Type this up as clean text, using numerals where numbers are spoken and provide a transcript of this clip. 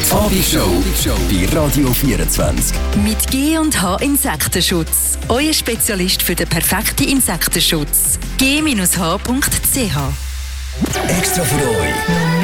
Abishow bei Radio 24. Mit G&H Insektenschutz. Euer Spezialist für den perfekten Insektenschutz. g-h.ch Extra für euch